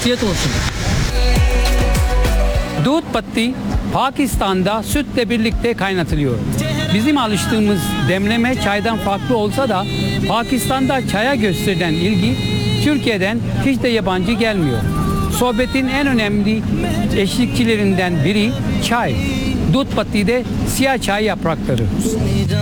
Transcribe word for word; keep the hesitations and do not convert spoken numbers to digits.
Afiyet olsun. Dut patti Pakistan'da sütle birlikte kaynatılıyor. Bizim alıştığımız demleme çaydan farklı olsa da Pakistan'da çaya gösterilen ilgi Türkiye'den hiç de yabancı gelmiyor. Sohbetin en önemli eşlikçilerinden biri çay. Dut patti'de siyah çay yaprakları.